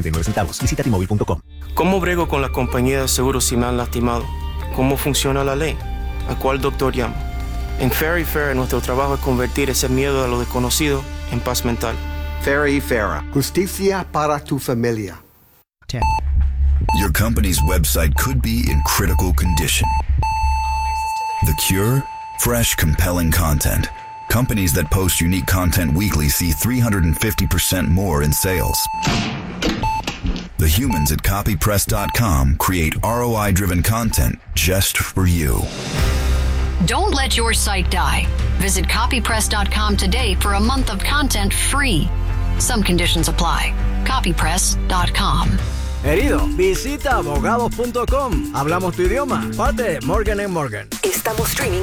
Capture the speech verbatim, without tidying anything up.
noventa y nueve centavos. Visita T Mobile punto com. ¿Cómo brego con la compañía de seguros si me han lastimado? ¿Cómo funciona la ley? ¿A cuál doctor llamo? En Fair y Fair, nuestro trabajo es convertir ese miedo a lo desconocido en paz mental. Fair y Fair. Justicia para tu familia. ten. Your company's website could be in critical condition. The cure? Fresh, compelling content. Companies that post unique content weekly see three hundred fifty percent more in sales. The humans at copy press dot com create R O I-driven content just for you. Don't let your site die. Visit copy press dot com today for a month of content free. Some conditions apply. copy press dot com. Herido, visita abogados punto com. Hablamos tu idioma. Parte de Morgan and Morgan. Estamos streaming